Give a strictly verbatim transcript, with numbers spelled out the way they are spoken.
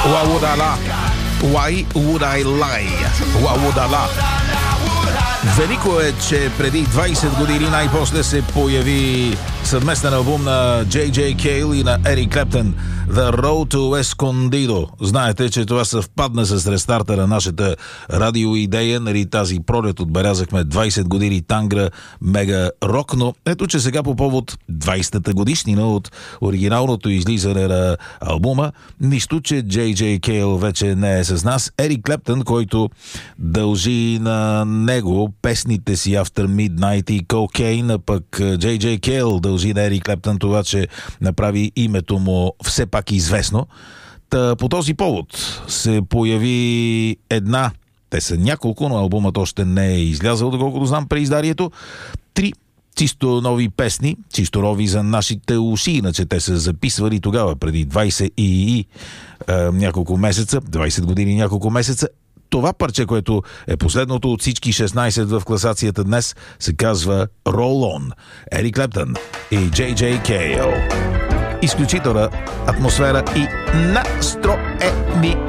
Why would I lie? Why would I lie? Why would I lie? Велико е, че преди двайсет години най-после се появи съвместен албум на Джей Джей Кейл и на Ерик Клептън, The Road to Escondido. Знаете, че това съвпадна с рестарта на нашата радиоидея. Нали, тази пролет отбелязахме двайсет години Тангра мега рок, но ето, че сега по повод двайсетата годишнина от оригиналното излизане на албума, нищо, че Джей Джей Кейл вече не е с нас. Ерик Клептън, който дължи на него песните си After Midnight и Cocaine, а пък Джей Джей Кейл дължи на Ерик Клептън това, че направи името му все пак известно. Та, по този повод се появи една, те са няколко, но албумът още не е излязъл, доколкото знам, при издарието. Три чисто нови песни, чисто нови за нашите уши, иначе те са записвали тогава, преди двайсет и, и е, няколко месеца, двайсет години и няколко месеца. Това парче, което е последното от всички шестнайсет в класацията днес, се казва Roll On. Ерик Клептън и Джей Джей Кейл. Изключителна атмосфера и настроение.